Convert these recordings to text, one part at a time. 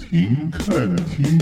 停看听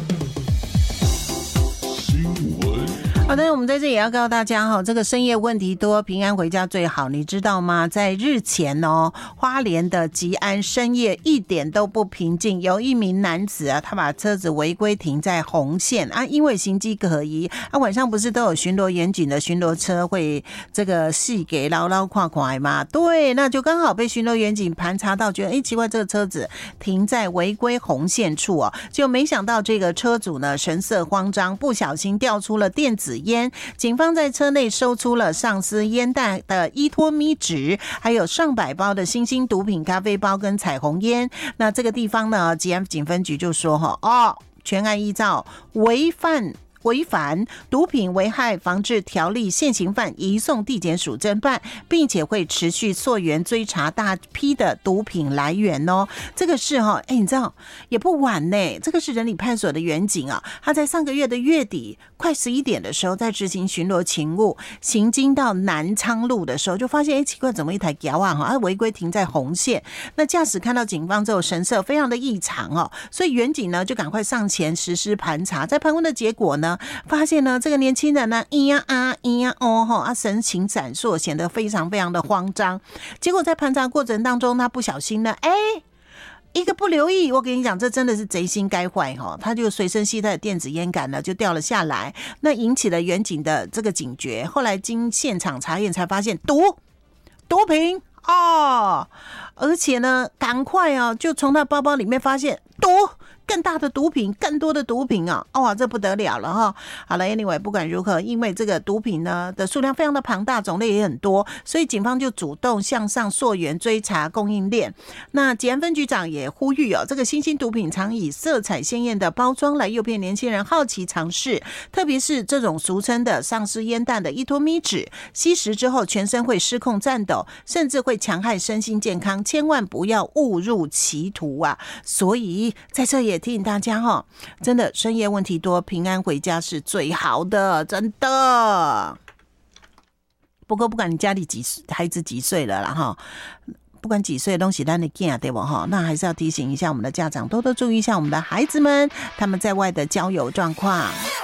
新闻。 好的，我们在这里也要告诉大家哈，这个深夜问题多，平安回家最好，你知道吗？在日前哦，花莲的吉安深夜一点都不平静，有一名男子啊，他把车子违规停在红线啊，因为行迹可疑啊，晚上不是都有巡逻员警的巡逻车会这个细给捞捞跨跨嘛？对，那就刚好被巡逻员警盘查到，觉得奇怪，这个车子停在违规红线处哦，就没想到这个车主呢神色慌张，不小心掉出了电子烟，警方在车内搜出了上司烟弹的依托咪纸，还有上百包的新兴毒品咖啡包跟彩虹烟。那这个地方呢，吉安警分局就说全案依照违反毒品危害防治条例现行犯移送地检署侦办，并且会持续溯源追查大批的毒品来源哦。这个是你知道也不晚呢。这个是人里派出所的员警啊，他在上个月的月底快11点的时候，在执行巡逻勤务，行经到南昌路的时候，就发现奇怪，怎么一台轿啊，它违规停在红线。那驾驶看到警方之后，神色非常的异常哦，所以员警呢就赶快上前实施盘查。在盘问的结果呢，发现呢，这个年轻人呢，神情闪烁，显得非常非常的慌张。结果在盘查过程当中，他不小心呢，一个不留意，我跟你讲，这真的是贼心该坏哈！他就随身携带的电子烟杆呢，就掉了下来，那引起了员警的这个警觉。后来经现场查验，才发现毒品而且呢，赶快就从他包包里面发现更大的毒品，更多的毒品这不得了了哈！好了 ，anyway， 不管如何，因为这个毒品呢的数量非常的庞大，种类也很多，所以警方就主动向上溯源追查供应链。那吉安分局长也呼吁这个新兴毒品常以色彩鲜艳的包装来诱骗年轻人好奇尝试，特别是这种俗称的丧尸烟弹的依托咪纸，吸食之后全身会失控颤抖，甚至会戕害身心健康，千万不要误入歧途啊！所以在这也提醒大家真的深夜问题多，平安回家是最好的，真的。不过不管你家里孩子几岁了啦不管几岁的东西咱的囝对不那还是要提醒一下我们的家长，多多注意一下我们的孩子们他们在外的交友状况。